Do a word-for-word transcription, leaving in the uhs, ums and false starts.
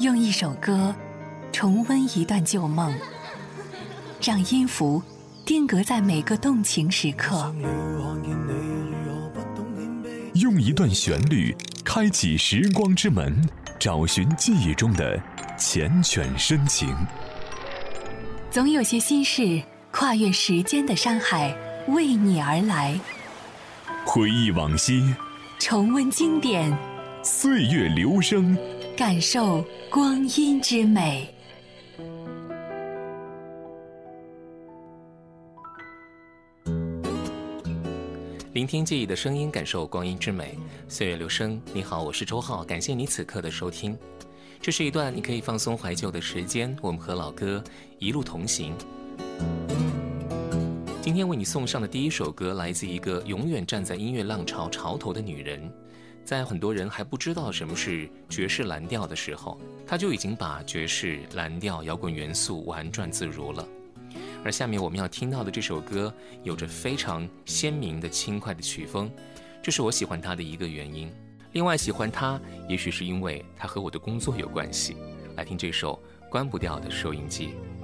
用一首歌重温一段旧梦，让音符定格在每个动情时刻， 用一段旋律开启时光之门，找寻记忆中的缱绻深情。 总有些心事跨越时间的山海，为你而来。 回忆往昔， 重温经典， 岁月流声， 感受光阴之美。 聆听记忆的声音，感受光阴之美。岁月流声，你好，我是周浩，感谢你此刻的收听。这是一段你可以放松怀旧的时间，我们和老歌一路同行。今天为你送上的第一首歌，来自一个永远站在音乐浪潮潮头的女人。在很多人还不知道什么是爵士蓝调的时候，她就已经把爵士、蓝调、摇滚元素玩转自如了。而下面我们要听到的这首歌有着非常鲜明的轻快的曲风，这是我喜欢它的一个原因。另外喜欢它也许是因为它和我的工作有关系。来听这首关不掉的收音机。